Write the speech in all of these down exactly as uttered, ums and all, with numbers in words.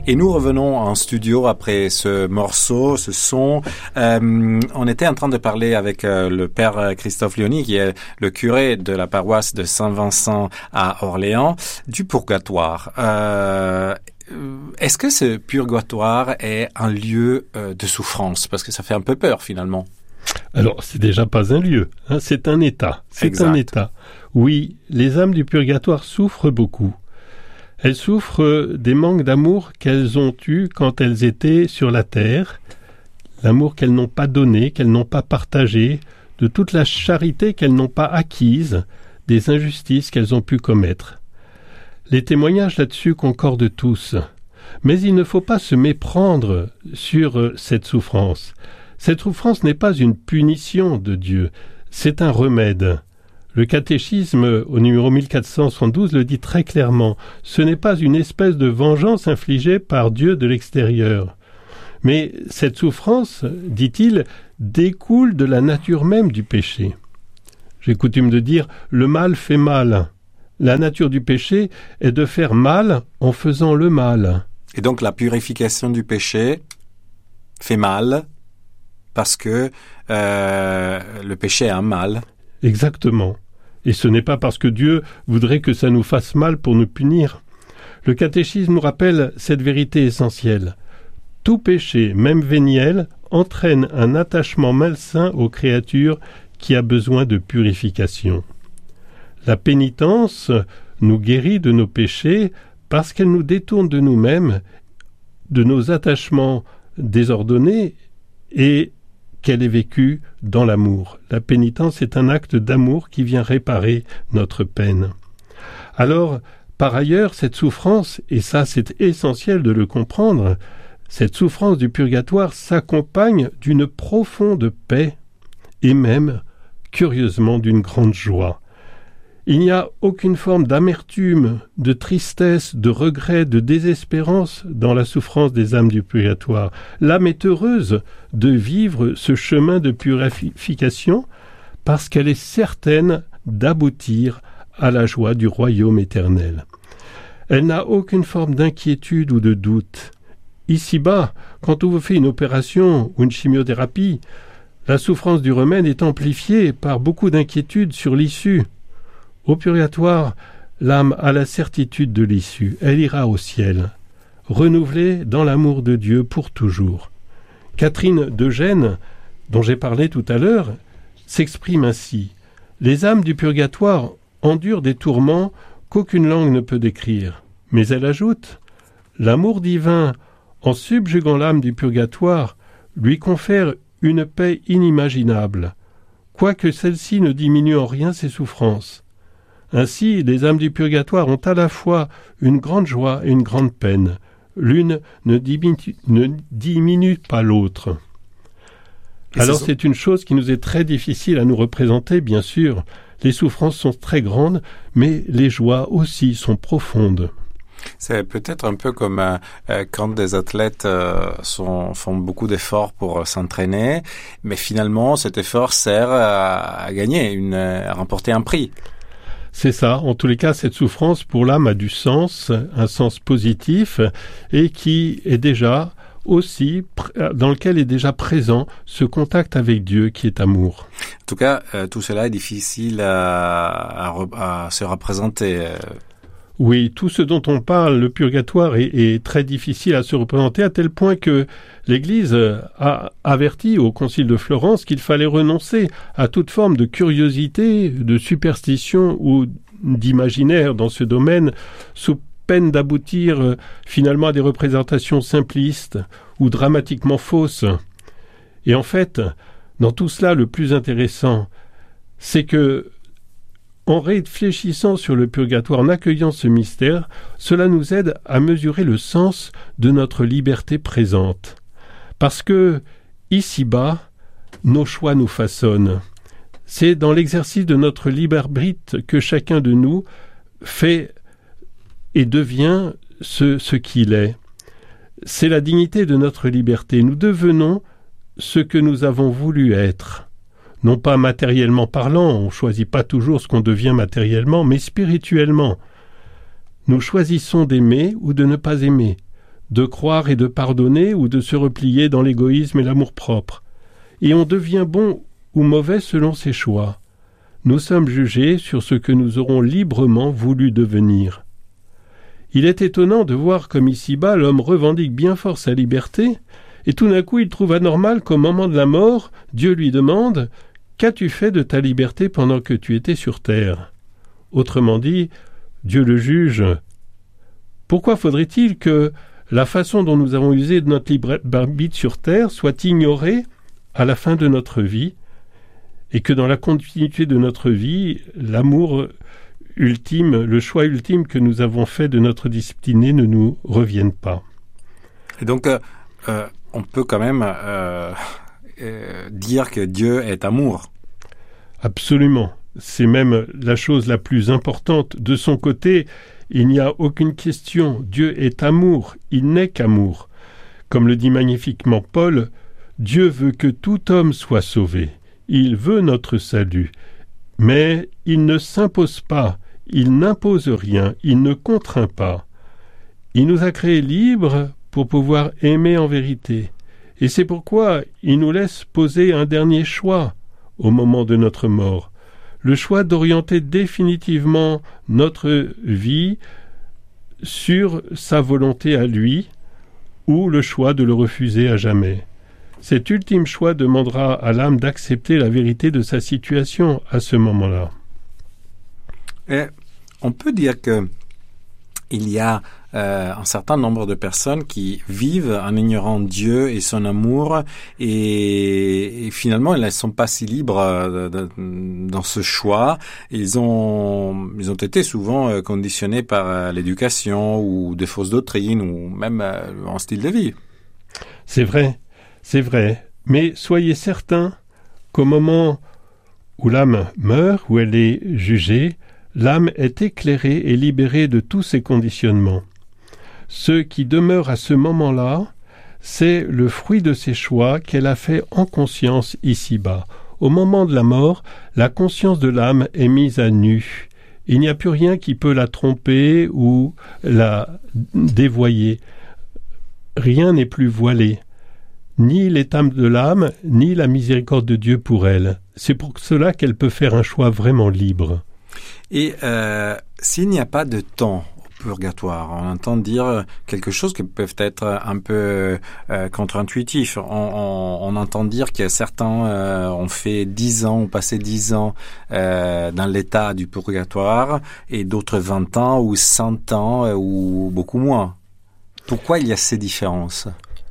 Et nous revenons en studio après ce morceau, ce son. Euh, on était en train de parler avec euh, le père Christophe Léonie, qui est le curé de la paroisse de Saint-Vincent à Orléans, du purgatoire. Euh, est-ce que ce purgatoire est un lieu euh, de souffrance? Parce que ça fait un peu peur finalement. Alors, c'est déjà pas un lieu, hein, c'est un état. C'est Exact. un état. Oui, les âmes du purgatoire souffrent beaucoup. Elles souffrent des manques d'amour qu'elles ont eus quand elles étaient sur la terre, l'amour qu'elles n'ont pas donné, qu'elles n'ont pas partagé, de toute la charité qu'elles n'ont pas acquise, des injustices qu'elles ont pu commettre. Les témoignages là-dessus concordent tous. Mais il ne faut pas se méprendre sur cette souffrance. Cette souffrance n'est pas une punition de Dieu, c'est un remède. Le catéchisme, au numéro mille quatre cent soixante-douze, le dit très clairement. Ce n'est pas une espèce de vengeance infligée par Dieu de l'extérieur. Mais cette souffrance, dit-il, découle de la nature même du péché. J'ai coutume de dire, le mal fait mal. La nature du péché est de faire mal en faisant le mal. Et donc la purification du péché fait mal parce que euh, le péché est un mal. Exactement. Et ce n'est pas parce que Dieu voudrait que ça nous fasse mal pour nous punir. Le catéchisme nous rappelle cette vérité essentielle. Tout péché, même véniel, entraîne un attachement malsain aux créatures qui a besoin de purification. La pénitence nous guérit de nos péchés parce qu'elle nous détourne de nous-mêmes, de nos attachements désordonnés et qu'elle est vécue dans l'amour. La pénitence est un acte d'amour qui vient réparer notre peine. Alors, par ailleurs, cette souffrance, et ça c'est essentiel de le comprendre, cette souffrance du purgatoire s'accompagne d'une profonde paix et même, curieusement, d'une grande joie. Il n'y a aucune forme d'amertume, de tristesse, de regret, de désespérance dans la souffrance des âmes du purgatoire. L'âme est heureuse de vivre ce chemin de purification parce qu'elle est certaine d'aboutir à la joie du royaume éternel. Elle n'a aucune forme d'inquiétude ou de doute. Ici-bas, quand on vous fait une opération ou une chimiothérapie, la souffrance du remède est amplifiée par beaucoup d'inquiétude sur l'issue. Au purgatoire, l'âme a la certitude de l'issue. Elle ira au ciel, renouvelée dans l'amour de Dieu pour toujours. Catherine de Gênes, dont j'ai parlé tout à l'heure, s'exprime ainsi. Les âmes du purgatoire endurent des tourments qu'aucune langue ne peut décrire. Mais elle ajoute, l'amour divin, en subjuguant l'âme du purgatoire, lui confère une paix inimaginable, quoique celle-ci ne diminue en rien ses souffrances. Ainsi, les âmes du purgatoire ont à la fois une grande joie et une grande peine. L'une ne diminue, ne diminue pas l'autre. Et Alors c'est, c'est une chose qui nous est très difficile à nous représenter, bien sûr. Les souffrances sont très grandes, mais les joies aussi sont profondes. C'est peut-être un peu comme euh, quand des athlètes euh, sont, font beaucoup d'efforts pour euh, s'entraîner, mais finalement cet effort sert à, à gagner, une, à remporter un prix. C'est ça. En tous les cas, cette souffrance pour l'âme a du sens, un sens positif, et qui est déjà aussi, dans lequel est déjà présent ce contact avec Dieu qui est amour. En tout cas, euh, tout cela est difficile à, à, à se représenter. Oui, tout ce dont on parle, le purgatoire, est, est très difficile à se représenter, à tel point que l'Église a averti au Concile de Florence qu'il fallait renoncer à toute forme de curiosité, de superstition ou d'imaginaire dans ce domaine, sous peine d'aboutir euh, finalement à des représentations simplistes ou dramatiquement fausses. Et en fait, dans tout cela, le plus intéressant, c'est que en réfléchissant sur le purgatoire, en accueillant ce mystère, cela nous aide à mesurer le sens de notre liberté présente. Parce que, ici-bas, nos choix nous façonnent. C'est dans l'exercice de notre libre arbitre que chacun de nous fait et devient ce, ce qu'il est. C'est la dignité de notre liberté. Nous devenons ce que nous avons voulu être. Non pas matériellement parlant, on ne choisit pas toujours ce qu'on devient matériellement, mais spirituellement. Nous choisissons d'aimer ou de ne pas aimer, de croire et de pardonner ou de se replier dans l'égoïsme et l'amour-propre. Et on devient bon ou mauvais selon ses choix. Nous sommes jugés sur ce que nous aurons librement voulu devenir. Il est étonnant de voir comme ici-bas l'homme revendique bien fort sa liberté, et tout d'un coup il trouve anormal qu'au moment de la mort, Dieu lui demande « Qu'as-tu fait de ta liberté pendant que tu étais sur terre ?» Autrement dit, Dieu le juge. Pourquoi faudrait-il que la façon dont nous avons usé de notre libre arbitre sur terre soit ignorée à la fin de notre vie, et que dans la continuité de notre vie, l'amour ultime, le choix ultime que nous avons fait de notre destinée ne nous revienne pas. Et donc, euh, euh, on peut quand même euh, euh, dire que Dieu est amour. Absolument. C'est même la chose la plus importante. De son côté, il n'y a aucune question. Dieu est amour. Il n'est qu'amour. Comme le dit magnifiquement Paul, Dieu veut que tout homme soit sauvé. Il veut notre salut. Mais il ne s'impose pas. Il n'impose rien. Il ne contraint pas. Il nous a créés libres pour pouvoir aimer en vérité. Et c'est pourquoi il nous laisse poser un dernier choix au moment de notre mort. Le choix d'orienter définitivement notre vie sur sa volonté à lui, ou le choix de le refuser à jamais. Cet ultime choix demandera à l'âme d'accepter la vérité de sa situation à ce moment-là. Et on peut dire que il y a euh, un certain nombre de personnes qui vivent en ignorant Dieu et son amour, et, et finalement elles ne sont pas si libres euh, de, dans ce choix. Ils ont, ils ont été souvent euh, conditionnés par euh, l'éducation ou des fausses doctrines ou même euh, un style de vie. C'est vrai, c'est vrai. Mais soyez certains qu'au moment où l'âme meurt, où elle est jugée, l'âme est éclairée et libérée de tous ses conditionnements. Ce qui demeure à ce moment-là, c'est le fruit de ses choix qu'elle a fait en conscience ici-bas. Au moment de la mort, la conscience de l'âme est mise à nu. Il n'y a plus rien qui peut la tromper ou la dévoyer. Rien n'est plus voilé. Ni l'état de l'âme, ni la miséricorde de Dieu pour elle. C'est pour cela qu'elle peut faire un choix vraiment libre. Et euh, s'il n'y a pas de temps au purgatoire, on entend dire quelque chose qui peut être un peu euh, contre-intuitif. On, on, on entend dire que certains euh, ont fait dix ans, ont passé dix ans euh, dans l'état du purgatoire, et d'autres vingt ans ou cent ans euh, ou beaucoup moins. Pourquoi il y a ces différences ?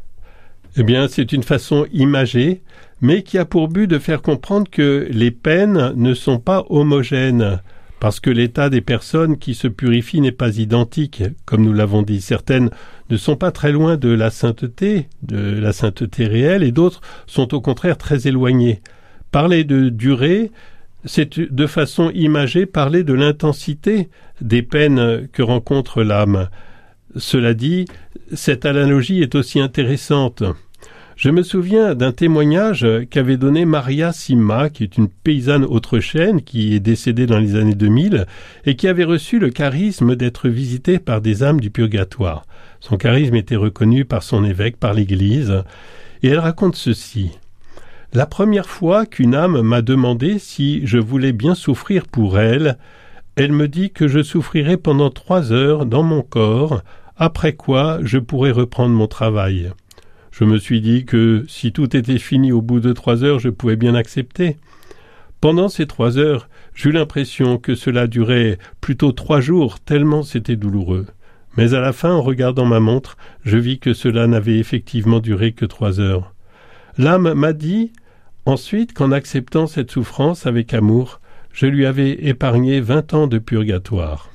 Eh bien, c'est une façon imagée, mais qui a pour but de faire comprendre que les peines ne sont pas homogènes, parce que l'état des personnes qui se purifient n'est pas identique. Comme nous l'avons dit, certaines ne sont pas très loin de la sainteté, de la sainteté réelle, et d'autres sont au contraire très éloignées. Parler de durée, c'est de façon imagée parler de l'intensité des peines que rencontre l'âme. Cela dit, cette analogie est aussi intéressante. Je me souviens d'un témoignage qu'avait donné Maria Simma, qui est une paysanne autrichienne qui est décédée dans les années deux mille et qui avait reçu le charisme d'être visitée par des âmes du purgatoire. Son charisme était reconnu par son évêque, par l'Église, et elle raconte ceci. « La première fois qu'une âme m'a demandé si je voulais bien souffrir pour elle, elle me dit que je souffrirais pendant trois heures dans mon corps, après quoi je pourrais reprendre mon travail. » Je me suis dit que si tout était fini au bout de trois heures, je pouvais bien accepter. Pendant ces trois heures, j'eus l'impression que cela durait plutôt trois jours, tellement c'était douloureux. Mais à la fin, en regardant ma montre, je vis que cela n'avait effectivement duré que trois heures. L'âme m'a dit ensuite qu'en acceptant cette souffrance avec amour, je lui avais épargné vingt ans de purgatoire.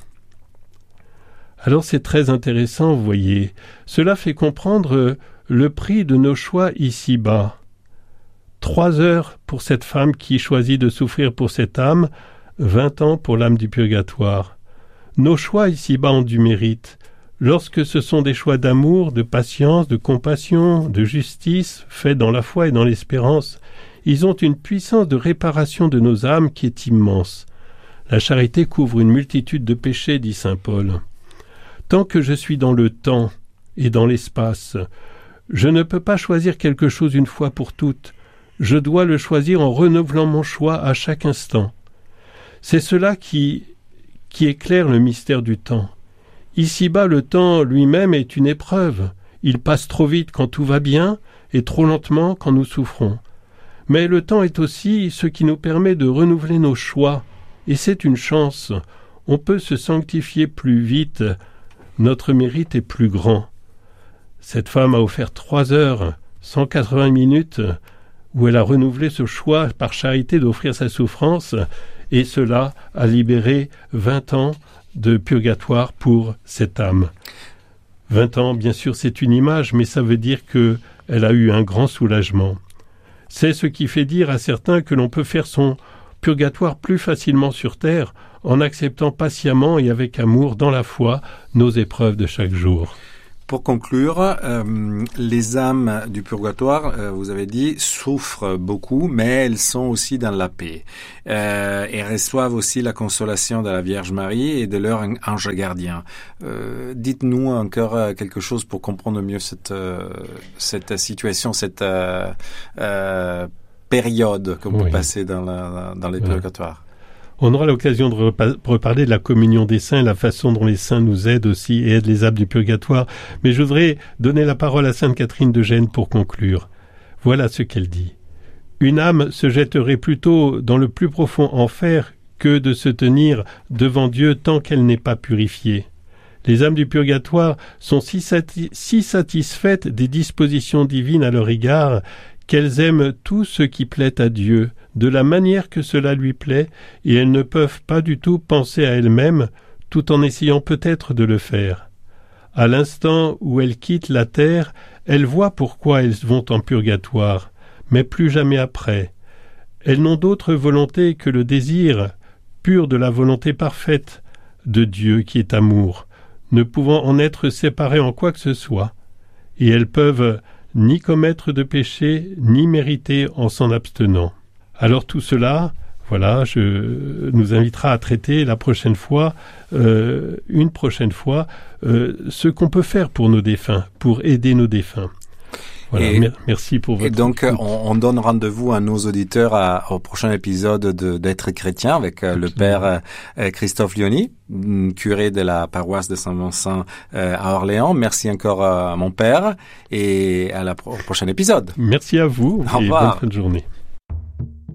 Alors c'est très intéressant, vous voyez. Cela fait comprendre le prix de nos choix ici-bas. Trois heures pour cette femme qui choisit de souffrir pour cette âme, vingt ans pour l'âme du purgatoire. Nos choix ici-bas ont du mérite. Lorsque ce sont des choix d'amour, de patience, de compassion, de justice, faits dans la foi et dans l'espérance, ils ont une puissance de réparation de nos âmes qui est immense. La charité couvre une multitude de péchés, dit saint Paul. Tant que je suis dans le temps, et dans l'espace. Je ne peux pas choisir quelque chose une fois pour toutes. Je dois le choisir en renouvelant mon choix à chaque instant. C'est cela qui, qui éclaire le mystère du temps. Ici-bas, le temps lui-même est une épreuve. Il passe trop vite quand tout va bien et trop lentement quand nous souffrons. Mais le temps est aussi ce qui nous permet de renouveler nos choix. Et c'est une chance. On peut se sanctifier plus vite. Notre mérite est plus grand. Cette femme a offert trois heures, cent quatre-vingts minutes, où elle a renouvelé ce choix par charité d'offrir sa souffrance, et cela a libéré vingt ans de purgatoire pour cette âme. Vingt ans, bien sûr, c'est une image, mais ça veut dire qu'elle a eu un grand soulagement. C'est ce qui fait dire à certains que l'on peut faire son purgatoire plus facilement sur terre en acceptant patiemment et avec amour dans la foi nos épreuves de chaque jour. Pour conclure, euh, les âmes du purgatoire, euh, vous avez dit, souffrent beaucoup, mais elles sont aussi dans la paix. Euh, et reçoivent aussi la consolation de la Vierge Marie et de leur ange gardien. Euh, dites-nous encore quelque chose pour comprendre mieux cette, euh, cette situation, cette euh, euh, période qu'on peut oui. passer dans, la, dans les oui. purgatoires. On aura l'occasion de repa- reparler de la communion des saints, la façon dont les saints nous aident aussi et aident les âmes du purgatoire. Mais je voudrais donner la parole à sainte Catherine de Gênes pour conclure. Voilà ce qu'elle dit. Une âme se jetterait plutôt dans le plus profond enfer que de se tenir devant Dieu tant qu'elle n'est pas purifiée. Les âmes du purgatoire sont si, sati- si satisfaites des dispositions divines à leur égard qu'elles aiment tout ce qui plaît à Dieu, de la manière que cela lui plaît, et elles ne peuvent pas du tout penser à elles-mêmes, tout en essayant peut-être de le faire. À l'instant où elles quittent la terre, elles voient pourquoi elles vont en purgatoire, mais plus jamais après. Elles n'ont d'autre volonté que le désir pur de la volonté parfaite de Dieu qui est amour, ne pouvant en être séparées en quoi que ce soit, et elles peuvent ni commettre de péché, ni mériter en s'en abstenant. Alors tout cela, voilà, je nous invitera à traiter la prochaine fois, euh, une prochaine fois, euh, ce qu'on peut faire pour nos défunts, pour aider nos défunts. Voilà, et, mer- merci pour votre Et donc, on, on donne rendez-vous à nos auditeurs à, au prochain épisode de, d'Être chrétien avec euh, le père euh, Christophe Lioni, curé de la paroisse de Saint-Vincent euh, à Orléans. Merci encore à mon père et à la, au prochain épisode. Merci à vous Au et revoir. bonne fin de journée.